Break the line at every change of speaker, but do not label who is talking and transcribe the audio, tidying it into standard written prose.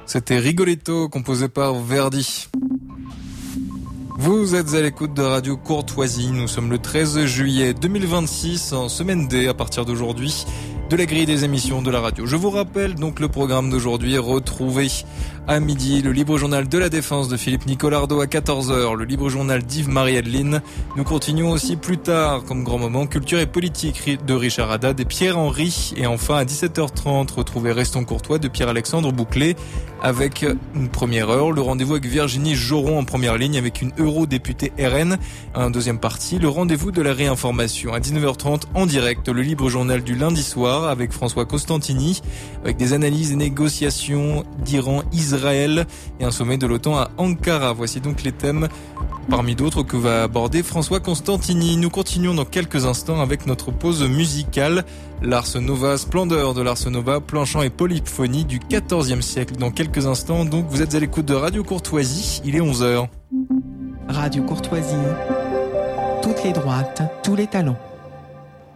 C'était Rigoletto, composé par Verdi. Vous êtes à l'écoute de Radio Courtoisie. Nous sommes le 13 juillet 2026, en semaine D à partir d'aujourd'hui, de la grille des émissions de la radio. Je vous rappelle donc le programme d'aujourd'hui. Retrouvez à midi le libre journal de la défense de Philippe Nicolardo à 14h, le libre journal d'Yves-Marie Adeline. Nous continuons aussi plus tard, comme grand moment, culture et politique de Richard Haddad et Pierre-Henry. Et enfin à 17h30, retrouvez Restons Courtois de Pierre-Alexandre Bouclé avec une première heure. Le rendez-vous avec Virginie Joron en première ligne avec une eurodéputée RN. Un deuxième partie, le rendez-vous de la réinformation à 19h30 en direct, le libre journal du lundi soir avec François Costantini, avec des analyses et négociations d'Iran-Israël et un sommet de l'OTAN à Ankara. Voici donc les thèmes parmi d'autres que va aborder François Costantini. Nous continuons dans quelques instants avec notre pause musicale. L'Ars Nova, splendeur de l'Ars Nova, planchant et polyphonie du XIVe siècle. Dans quelques instants, donc, vous êtes à l'écoute de Radio Courtoisie. Il est 11h.
Radio Courtoisie. Toutes les droites, tous les talents.